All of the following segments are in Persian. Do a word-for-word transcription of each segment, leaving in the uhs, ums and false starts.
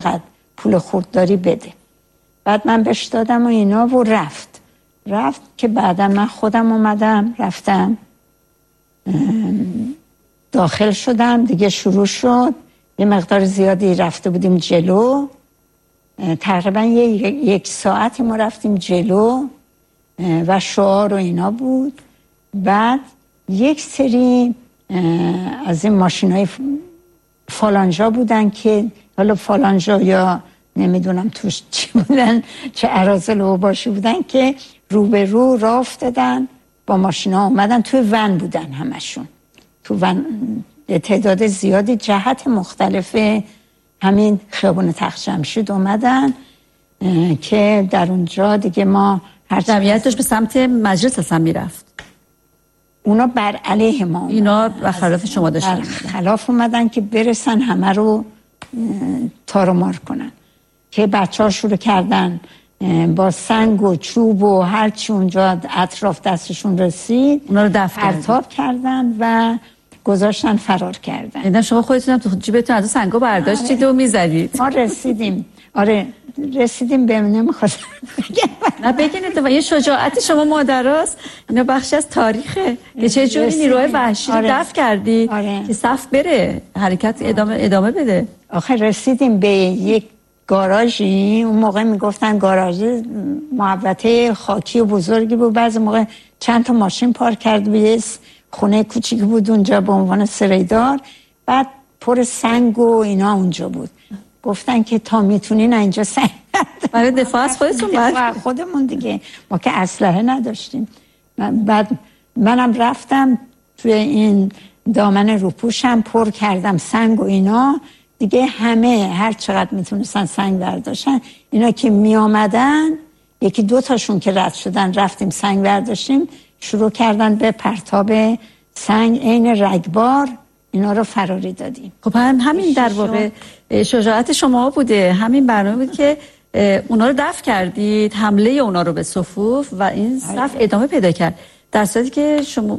قد پول خورد داری بده. بعد من بهش دادم و اینا و رفت رفت که بعدا من خودم اومدم رفتم داخل شدم دیگه. شروع شد یه مقدار زیادی رفته بودیم جلو، تقریبا یک ساعتی ما رفتیم جلو و شعار و اینا بود. بعد یک سری از این ماشینای فالانجا بودن که حالا فالانجا یا نمیدونم توش چی بودن، چه اراذل و باشی بودن که رو به رو راه افتادن با ماشینا اومدن. توی ون بودن همشون، تو ون تعداد زیادی جهت مختلف همین خیابون تخت جمشید اومدن که در اونجا دیگه ما هر جمعیت داشت به سمت مجلس اصلا میرفت. اونا بر علیه ما اومدن. اینا و خلاف شما داشتن خلاف اومدن که برسن همه رو تار و مار کنن. که بچه ها شروع کردن با سنگ و چوب و هرچی اونجا اطراف دستشون رسید اونا رو دفع پرتاب کردن و گذاشتن فرار کردن. اینا شما خودتون تو جیبتون از سنگا برداشتید و میزدید. ما رسیدیم آره رسیدیم به نمیخواستم نه بگین و یه شجاعت شما مادراست. اینا بخشی از تاریخه که چه جوری نیروهای وحشی رو دفع کردی آره. که صف بره حرکت ادامه ادامه بده. آخه رسیدیم به یک گاراژی، اون موقع میگفتن گاراژ محوطه خاکی و بزرگی بود، بعضی موقع چند تا ماشین پارک کرد به یه خونه کوچیکی بود اونجا به عنوان سریدار، بعد پر سنگ و اینا اونجا بود. گفتن که تا میتونین اینجا سنگ برای دفاع از خودتون بعد خودمون دیگه، ما که اسلحه نداشتیم. بعد منم رفتم توی این دامن روپوشم پر کردم سنگ و اینا دیگه. همه هر چقدر میتونستن سنگ برداشتن. اینا که میامدن یکی دو تاشون که رد شدن رفتیم سنگ برداشتیم، شروع کردن به پرتاب سنگ عین رگبار اینا رو فراری دادیم. خب هم همین در واقع شجاعت شما بوده، همین برنامه بود که اونا رو دفع کردید، حمله اونا رو به صفوف و این صف ادامه پیدا کرد. در صورتی که شما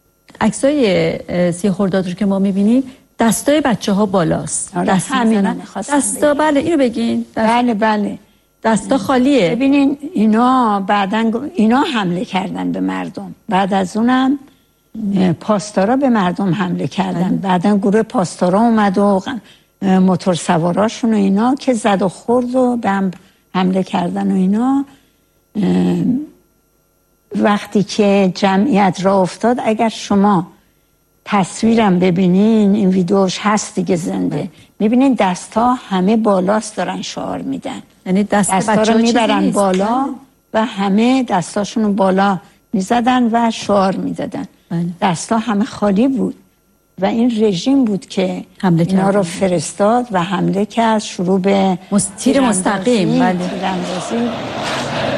عکسای سی خرداد رو که ما میبینیم دستای بچه ها بالاست. آره دست همین دستا بله اینو بگین. بله بله دستا خالیه. ببینین اینا بعدن اینا حمله کردن به مردم، بعد از اونم پاسدارا به مردم حمله کردن. بعدن گروه پاسدارا اومد و موتور سواراشون و اینا که زد و خورد و به هم حمله کردن و اینا. وقتی که جمعیت را افتاد، اگر شما تصویرم ببینین این ویدیوش هست دیگه زنده، میبینین دستا همه بالاست دارن شعار میدن، یعنی دست دستا رو میبرن بالا و همه دستاشون رو بالا میزدن و شعار میدادن. دستا همه خالی بود و این رژیم بود که حمله اینا رو فرستاد و حمله کرد. شروع به تیر مستقیم تیراندازی